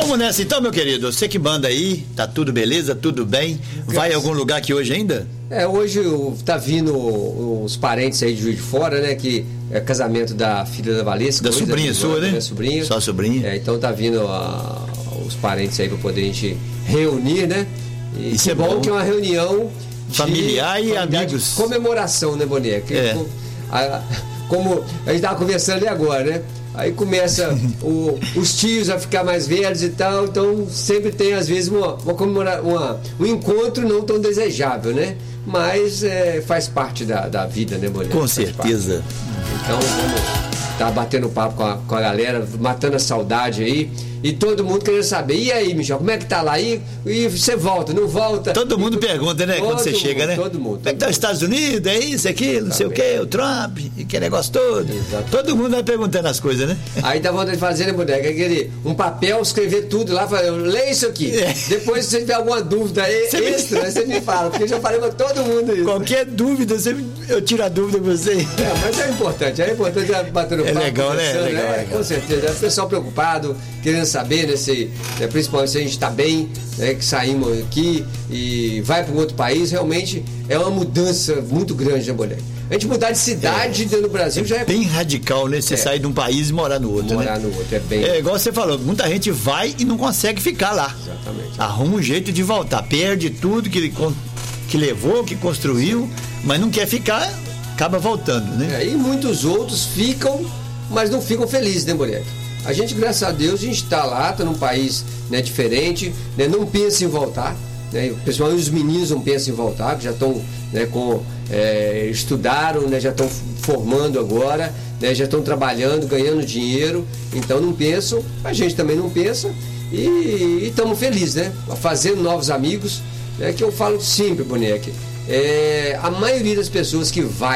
Vamos nessa então, meu querido. Você que manda aí, tá tudo beleza, tudo bem? Vai a algum lugar aqui hoje ainda? Hoje tá vindo os parentes aí de Juiz de Fora, né? Que é casamento da filha da Valesca. Da sobrinha sua, né? Minha sobrinha. Só sobrinha. Então tá vindo os parentes aí pra poder a gente reunir, né? E isso é bom. Que é uma reunião familiar e amigos. Comemoração, né, Boneca? Como a gente tava conversando ali agora, né? Aí começa os tios a ficar mais velhos e tal, então sempre tem às vezes um encontro não tão desejável, né? Mas faz parte da vida, né, Boneca? Com certeza. Então vamos estar batendo papo com a galera, matando a saudade aí. E todo mundo querendo saber, e aí, Michel, como é que tá lá? E você volta, não volta? Todo mundo pergunta, né, quando você chega, né? Todo mundo. Como é que tá os Estados Unidos, é isso, aquilo, não sei o quê, o Trump, e que negócio todo. Exatamente. Todo mundo vai perguntando as coisas, né? Aí dá vontade de fazer, né, Boneca? Um papel, escrever tudo lá, leia isso aqui. Depois, se você tiver alguma dúvida extra, você me fala, porque eu já falei pra todo mundo isso. Qualquer dúvida, eu tiro a dúvida pra você. Mas é importante bater no papo. É legal, né? É legal. Com certeza. O pessoal preocupado, querendo saber, né, principalmente se a gente está bem, né, que saímos aqui e vai para um outro país, realmente é uma mudança muito grande, né, Boneca? A gente mudar de cidade dentro do Brasil já é bem radical, né? Você sair de um país e morar no outro, morar no outro, é bem... igual você falou, muita gente vai e não consegue ficar lá. Exatamente. Arruma um jeito de voltar, perde tudo que levou, que construiu, mas não quer ficar, acaba voltando, né? E muitos outros ficam, mas não ficam felizes, né, Boneca? A gente, graças a Deus, a gente está lá, está num país, né, diferente, né, não pensa em voltar, né, principalmente os meninos não pensam em voltar, que já estão, né, estudaram, né, já estão formando agora, né, já estão trabalhando, ganhando dinheiro, então não pensam, a gente também não pensa e estamos felizes, né, fazendo novos amigos, né, que eu falo sempre, Boneca, a maioria das pessoas que vai